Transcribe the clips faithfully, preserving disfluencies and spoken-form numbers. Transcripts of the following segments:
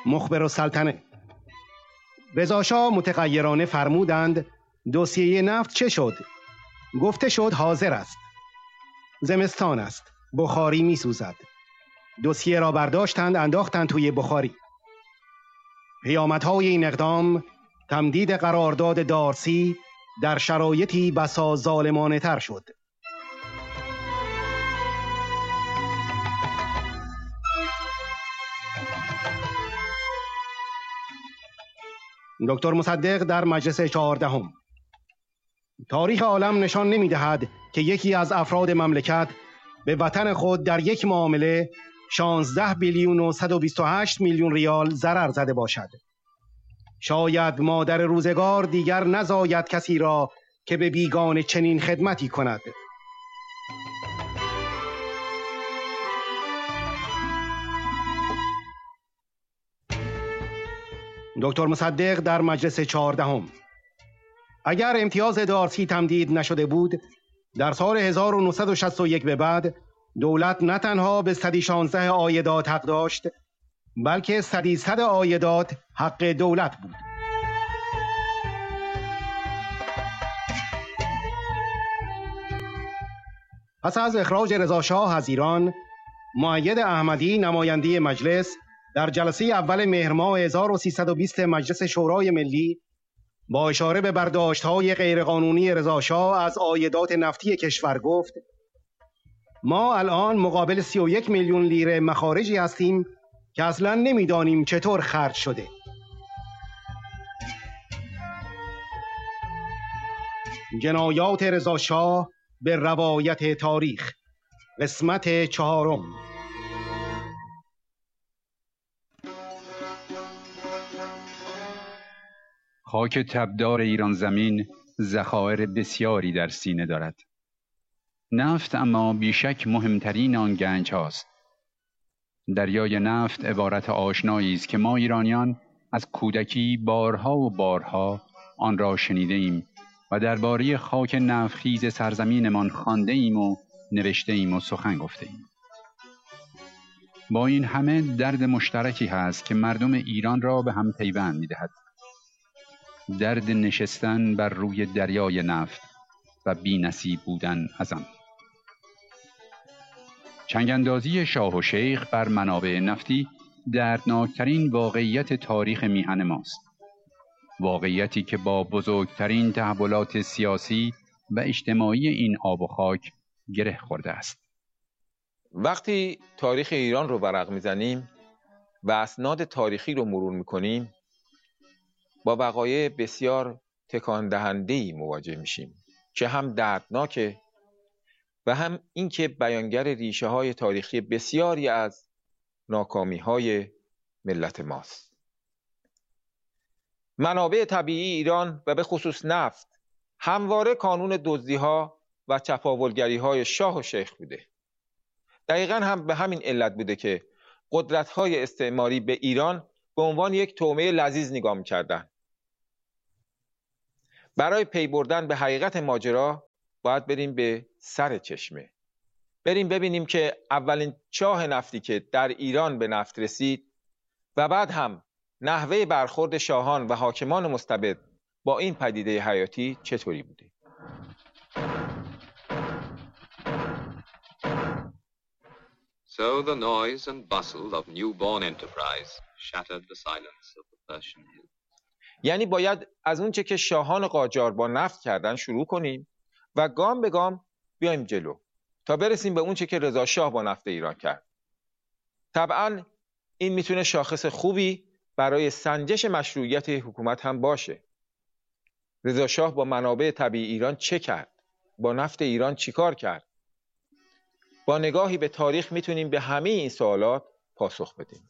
مخبر السلطنه. رضاشاه متغیرانه فرمودند دوسیه نفت چه شد؟ گفته شد حاضر است. زمستان است، بخاری می سوزد. دوسیه را برداشتند انداختند توی بخاری. پیامدهای این اقدام تمدید قرارداد دارسی در شرایطی بسا ظالمانه تر شد. دکتر مصدق در مجلس چهاردهم: تاریخ عالم نشان نمی دهد که یکی از افراد مملکت به وطن خود در یک معامله شانزده بیلیون و صد و بیست و هشت میلیون ریال ضرر زده باشد. شاید مادر روزگار دیگر نزاید کسی را که به بیگانه چنین خدمتی کند. دکتر مصدق در مجلس چهاردهم: اگر امتیاز دارسی تمدید نشده بود، در سال هزار و نهصد و شصت و یک به بعد دولت نه تنها به صد و شانزده عایدات حق داشت، بلکه صد عایدات حق دولت بود. پس از اخراج رضاشاه از ایران، مؤید احمدی نماینده مجلس در جلسه اول مهر ماه هزار و سیصد و بیست مجلس شورای ملی با اشاره به برداشت‌های غیرقانونی رضاشاه از عایدات نفتی کشور گفت: ما الان مقابل سی و یک میلیون لیره مخارجی هستیم که اصلا نمیدانیم چطور خرج شده. جنایات رضاشاه به روایت تاریخ، قسمت چهارم. خاک تبدار ایران زمین ذخایر بسیاری در سینه دارد. نفت اما بیشک مهمترین آن گنج هاست. دریای نفت عبارت آشنایی است که ما ایرانیان از کودکی بارها و بارها آن را شنیده ایم و درباره خاک نفتخیز سرزمینمان خوانده ایم و نوشته ایم و سخن گفته ایم. با این همه درد مشترکی هست که مردم ایران را به هم پیوند می‌دهد. درد نشستن بر روی دریای نفت و بی‌نصیب بودن از آن. چنگاندازی شاه و شیخ بر منابع نفتی دردناکترین واقعیت تاریخ میهن ماست. واقعیتی که با بزرگترین تحولات سیاسی و اجتماعی این آب و خاک گره خورده است. وقتی تاریخ ایران رو ورق میزنیم و اسناد تاریخی رو مرور میکنیم، با وقایع بسیار تکان دهنده‌ای مواجه میشیم که هم دردناکه و هم اینکه بیانگر ریشه های تاریخی بسیاری از ناکامی های ملت ماست. منابع طبیعی ایران و به خصوص نفت همواره کانون دزدی‌ها و چپاولگری‌های شاه و شیخ بوده. دقیقاً هم به همین علت بوده که قدرت‌های استعماری به ایران به عنوان یک طعمه لذیذ نگاه می‌کردند. برای پی بردن به حقیقت ماجرا باید بریم به سر چشمه. بریم ببینیم که اولین چاه نفتی که در ایران به نفت رسید و بعد هم نحوه برخورد شاهان و حاکمان مستبد با این پدیده حیاتی چطوری بوده. So the noise and bustle of newborn enterprise shattered the silence of the Persian hill. یعنی باید از اون چه که شاهان قاجار با نفت کردن شروع کنیم و گام به گام بیایم جلو تا برسیم به اون چه که رضا شاه با نفت ایران کرد. طبعاً این میتونه شاخص خوبی برای سنجش مشروعیت حکومت هم باشه. رضا شاه با منابع طبیعی ایران چه کرد؟ با نفت ایران چیکار کرد؟ با نگاهی به تاریخ میتونیم به همه این سوالات پاسخ بدیم.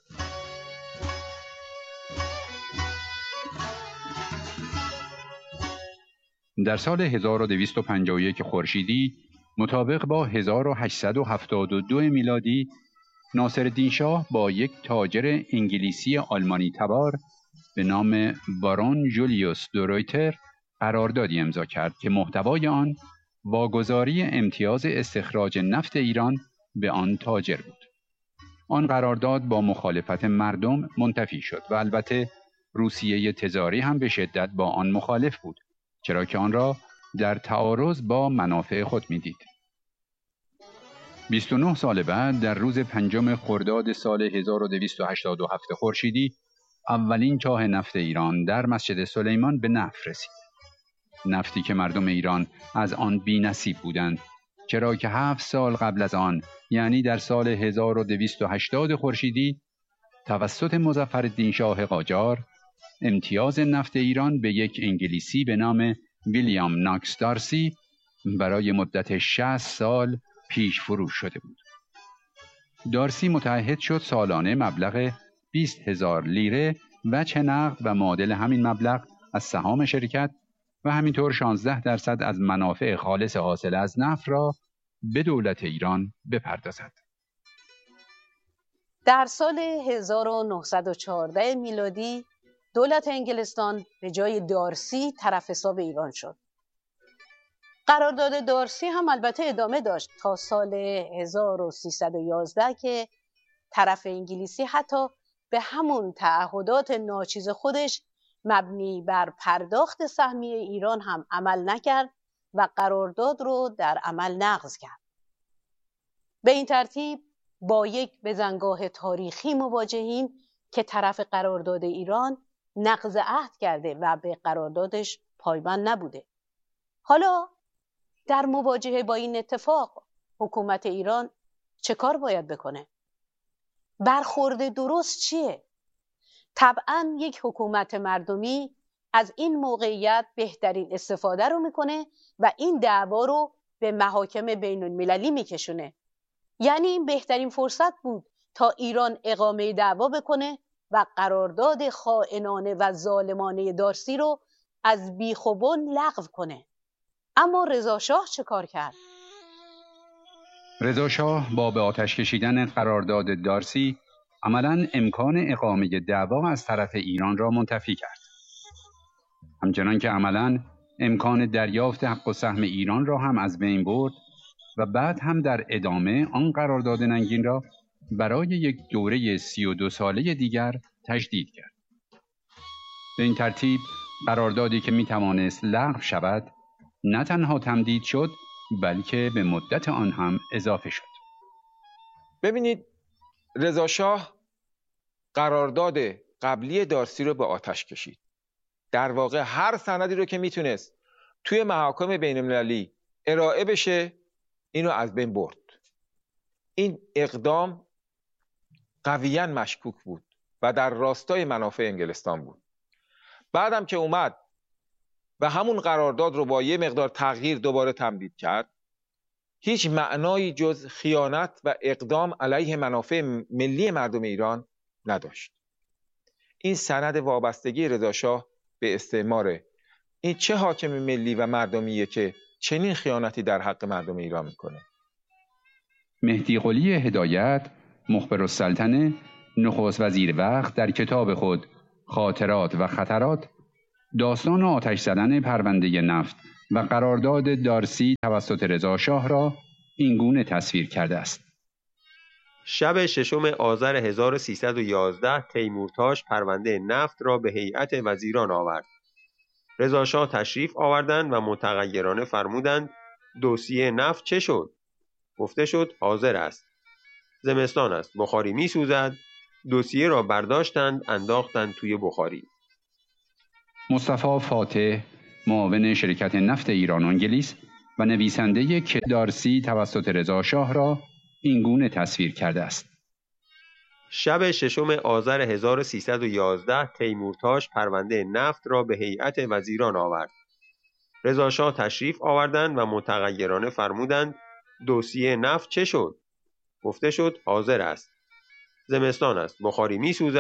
در سال هزار و دویست و پنجاه و یک خورشیدی مطابق با هزار و هشتصد و هفتاد و دو میلادی، ناصرالدین شاه با یک تاجر انگلیسی آلمانی تبار به نام بارون جولیوس دورویتر قراردادی امضا کرد که محتوای آن واگذاری امتیاز استخراج نفت ایران به آن تاجر بود. آن قرارداد با مخالفت مردم منتفی شد و البته روسیه تزاری هم به شدت با آن مخالف بود، چرا که آن را در تعارض با منافع خود می‌دید. بیست و نه سال بعد در روز پنجم خرداد سال هزار و دویست و هشتاد و هفت خورشیدی اولین چاه نفت ایران در مسجد سلیمان به نفت رسید. نفتی که مردم ایران از آن بی‌نصیب بودند، چرا که هفت سال قبل از آن، یعنی در سال هزار و دویست و هشتاد خورشیدی، توسط مظفرالدین شاه قاجار امتیاز نفت ایران به یک انگلیسی به نام ویلیام ناکس دارسی برای مدت شصت سال پیش فروش شده بود. دارسی متعهد شد سالانه مبلغ بیست هزار لیره وجه نقد و معادل همین مبلغ از سهام شرکت و همینطور شانزده درصد از منافع خالص حاصل از نفت را به دولت ایران بپردازد. در سال هزار و نهصد و چهارده میلادی دولت انگلستان به جای دارسی طرف حساب ایران شد. قرارداد دارسی هم البته ادامه داشت تا سال هزار و سیصد و یازده که طرف انگلیسی حتی به همون تعهدات ناچیز خودش مبنی بر پرداخت سهمیه ایران هم عمل نکرد و قرارداد رو در عمل نقض کرد. به این ترتیب با یک بزنگاه تاریخی مواجهیم که طرف قرارداد ایران نقض عهد کرده و به قراردادش پایبند نبوده. حالا در مواجهه با این اتفاق حکومت ایران چه کار باید بکنه؟ برخورد درست چیه؟ طبعاً یک حکومت مردمی از این موقعیت بهترین استفاده رو میکنه و این دعوا رو به محاکم بین المللی میکشونه. یعنی این بهترین فرصت بود تا ایران اقامه دعوا بکنه و قرارداد خائنانه و ظالمانه دارسی رو از بیخ و بن لغو کنه. اما رضا شاه چه کار کرد؟ رضا شاه با به آتش کشیدن قرارداد دارسی عملاً امکان اقامه دعوا از طرف ایران را منتفی کرد. همچنان که عملاً امکان دریافت حق و سهم ایران را هم از بین برد و بعد هم در ادامه آن قرارداد ننگین را برای یک دوره سی و دو ساله دیگر تجدید کرد. به این ترتیب قراردادی که می توانست لغو شود نه تنها تمدید شد بلکه به مدت آن هم اضافه شد. ببینید رضا شاه قرارداد قبلی دارسی رو به آتش کشید. در واقع هر سندی رو که میتونست توی محاکم بین المللی ارائه بشه اینو از بین برد. این اقدام قویاً مشکوک بود و در راستای منافع انگلستان بود. بعدم که اومد و همون قرارداد رو با یه مقدار تغییر دوباره تمدید کرد، هیچ معنایی جز خیانت و اقدام علیه منافع ملی مردم ایران نداشت. این سند وابستگی رضا شاه به استعماره، این چه حاکم ملی و مردمیه که چنین خیانتی در حق مردم ایران میکنه؟ مهدی قلی هدایت مخبرالسلطنه نخست وزیر وقت در کتاب خود خاطرات و خطرات داستان آتش زدن پرونده نفت و قرارداد دارسی توسط رضا شاه را اینگونه تصویر کرده است. شب ششم آذر هزار و سیصد و یازده تیمورتاش پرونده نفت را به هیئت وزیران آورد. رضا شاه تشریف آوردند و متغیرانه فرمودند دوسیه نفت چه شد؟ گفته شد حاضر است. زمستان است، بخاری می سوزد. دوسیه را برداشتند انداختند توی بخاری. مصطفی فاتح معاون شرکت نفت ایران و انگلیس و نویسنده که دارسی توسط رضا شاه را اینگونه تصویر کرده است. شب ششم آذر هزار و سیصد و یازده تیمورتاش پرونده نفت را به هیئت وزیران آورد. رضا شاه تشریف آوردند و متغیرانه فرمودند دوسیه نفت چه شد؟ گفته شد حاضر است. زمستان است، بخاری می سوزد.